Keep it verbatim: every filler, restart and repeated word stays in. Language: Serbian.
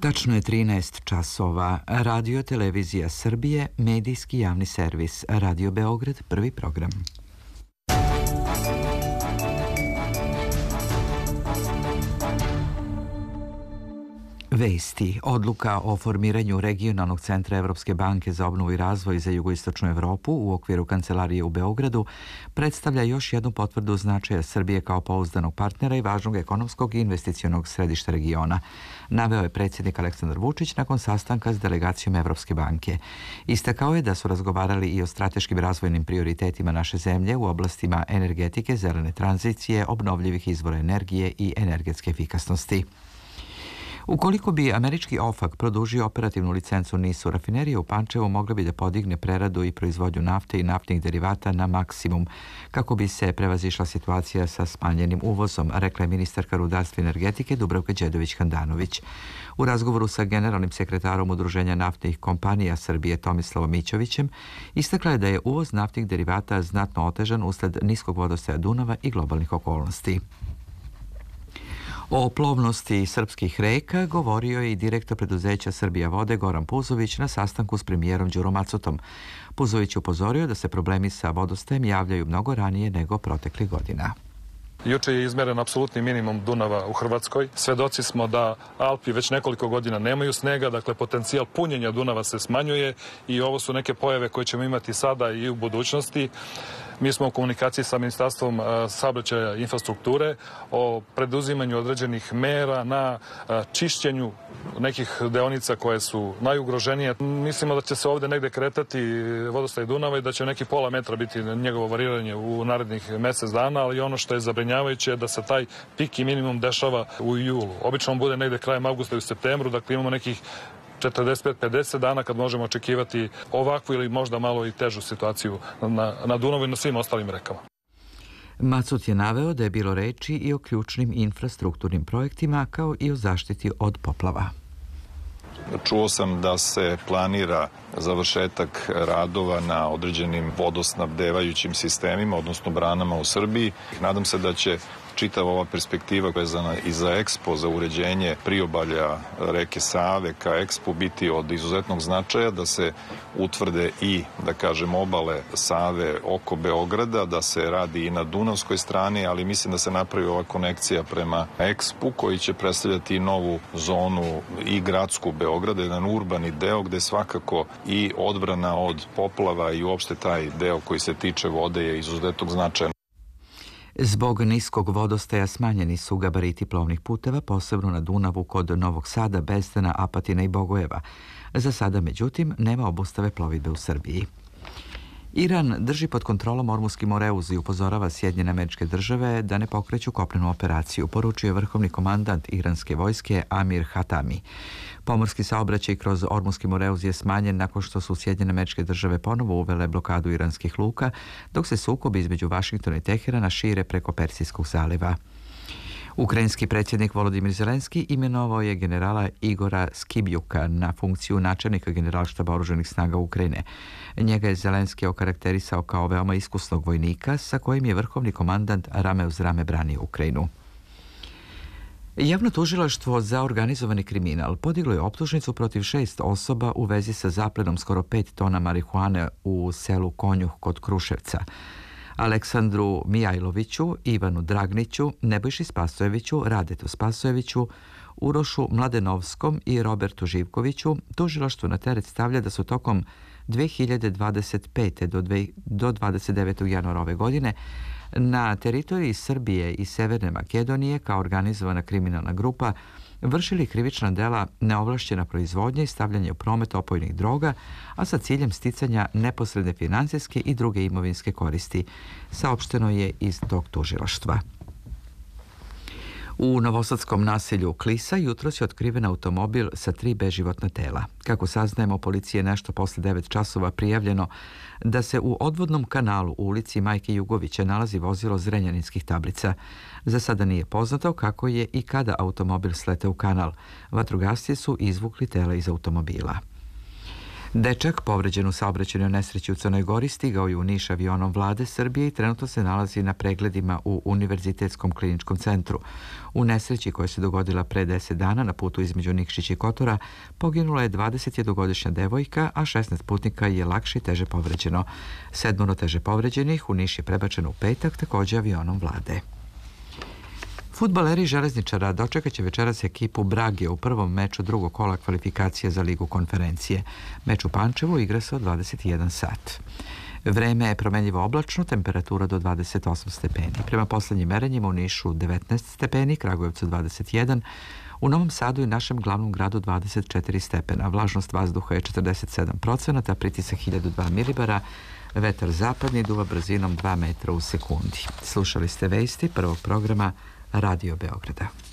Tačno je trinaest časova. Radio Televizija Srbije, medijski javni servis. Radio Beograd, prvi program. Vesti. Odluka o formiranju regionalnog centra Evropske banke za obnovu i razvoj za jugoistočnu Evropu u okviru kancelarije u Beogradu predstavlja još jednu potvrdu značaja Srbije kao pouzdanog partnera i važnog ekonomskog i investicionog središta regiona, naveo je predsjednik Aleksandar Vučić nakon sastanka s delegacijom Evropske banke. Istakao je da su razgovarali i o strateškim razvojnim prioritetima naše zemlje u oblastima energetike, zelene tranzicije, obnovljivih izvora energije i energetske efikasnosti. Ukoliko bi američki OFAC produžio operativnu licencu NIS-u, rafinerija u Pančevu mogla bi da podigne preradu i proizvodnju nafte i naftnih derivata na maksimum, kako bi se prevazišla situacija sa smanjenim uvozom, rekla je ministarka rudarstva i energetike Dubravka Đedović-Handanović. U razgovoru sa generalnim sekretarom Udruženja naftnih kompanija Srbije Tomislavom Mićovićem istakla je da je uvoz naftnih derivata znatno otežan usled niskog vodostaja Dunava i globalnih okolnosti. O plovnosti srpskih reka govorio je i direktor preduzeća Srbija vode Goran Puzović na sastanku s premijerom Đurom Macotom. Puzović je upozorio da se problemi sa vodostajem javljaju mnogo ranije nego proteklih godina. Juče je izmeren apsolutni minimum Dunava u Hrvatskoj. Svedoci smo da Alpi već nekoliko godina nemaju snega, dakle potencijal punjenja Dunava se smanjuje i ovo su neke pojave koje ćemo imati sada i u budućnosti. Mi smo u komunikaciji sa Ministarstvom saobraćaja i infrastrukture o preduzimanju određenih mera na čišćenju nekih deonica koje su najugroženije. Mislimo da će se ovde negde kretati vodostaj Dunava i da će neki pola metra biti njegovo variranje u narednih mesec dana, ali ono što je zabrinjavajuće je da se taj pik i minimum dešava u julu. Obično bude negde krajem avgusta i u septembru, dakle imamo nekih četrdeset pet do pedeset dana kad možemo očekivati ovakvu ili možda malo i težu situaciju na, na Dunavu i na svim ostalim rekama. Macut je naveo da je bilo reči i o ključnim infrastrukturnim projektima kao i o zaštiti od poplava. Čuo sam da se planira završetak radova na određenim vodosnabdevajućim sistemima, odnosno branama u Srbiji. Nadam se da će čitava ova perspektiva vezana i za Ekspo, za uređenje priobalja reke Save ka Ekspu biti od izuzetnog značaja, da se utvrde i, da kažem, obale Save oko Beograda, da se radi i na Dunavskoj strani, ali mislim da se napravi ova konekcija prema Ekspu koji će predstavljati novu zonu i gradsku Beograda, jedan urbani deo gde svakako i odbrana od poplava i uopšte taj deo koji se tiče vode je izuzetnog značaja. Zbog niskog vodostaja smanjeni su gabariti plovnih puteva, posebno na Dunavu kod Novog Sada, Bezdana, Apatina i Bogojeva. Za sada, međutim, nema obustave plovidbe u Srbiji. Iran drži pod kontrolom Ormuski Moreuz i upozorava Sjedinjene Američke Države da ne pokreću kopnenu operaciju, poručio je vrhovni komandant iranske vojske Amir Hatami. Pomorski saobraćaj kroz Ormuski Moreuz je smanjen nakon što su Sjedinjene Američke Države ponovo uvele blokadu iranskih luka, dok se sukobi između Vašingtona i Teherana šire preko Persijskog zaliva. Ukrajinski predsjednik Volodimir Zelenski imenovao je generala Igora Skibjuka na funkciju načelnika Generalštaba oružanih snaga Ukrajine. Njega je Zelenski okarakterisao kao veoma iskusnog vojnika sa kojim je vrhovni komandant rame uz rame branio Ukrajinu. Javno tužilaštvo za organizovani kriminal podiglo je optužnicu protiv šest osoba u vezi sa zaplenom skoro pet tona marihuane u selu Konjuh kod Kruševca. Aleksandru Mijajloviću, Ivanu Dragniću, Nebojši Spasojeviću, Radetu Spasojeviću, Urošu Mladenovskom i Robertu Živkoviću tužilaštvo na teret stavlja da su tokom dve hiljade dvadeset pete. do dvadeset devetog januara ove godine na teritoriji Srbije i Severne Makedonije kao organizovana kriminalna grupa vršili krivična dela neovlašćena proizvodnja i stavljanje u promet opojnih droga, a sa ciljem sticanja neposredne finansijske i druge imovinske koristi, saopšteno je iz tog tužilaštva. U novosadskom naselju Klisa jutros je otkriven automobil sa tri beživotna tela. Kako saznajemo, policije je nešto posle devet časova prijavljeno da se u odvodnom kanalu u ulici Majke Jugovića nalazi vozilo zrenjaninskih tablica. Za sada nije poznato kako je i kada automobil slete u kanal. Vatrogasci su izvukli tela iz automobila. Dečak povređen u saobraćajnoj nesreći u Crnoj Gori stigao je u Niš avionom vlade Srbije i trenutno se nalazi na pregledima u Univerzitetskom kliničkom centru. U nesreći koja se dogodila pre deset dana na putu između Nikšića i Kotora poginula je dvadesetjednogodišnja devojka, a šesnaest putnika je lakše i teže povređeno. Sedmoro teže povređenih u Niš je prebačeno u petak, također avionom vlade. Fudbaleri Železničara dočekat će večeras ekipu Brage u prvom meču drugog kola kvalifikacije za Ligu konferencije. Meč u Pančevu igra se od dvadeset jedan sat. Vreme je promenljivo oblačno, temperatura do dvadeset osam stepeni. Prema poslednjim merenjima u Nišu devetnaest stepeni, Kragujevcu dvadeset jedan, u Novom Sadu i našem glavnom gradu dvadeset četiri stepena. Vlažnost vazduha je četrdeset sedam procenata, pritisak hiljadu dva milibara, vetar zapadni duva brzinom dva metra u sekundi. Slušali ste vesti prvog programa Radio Beograda.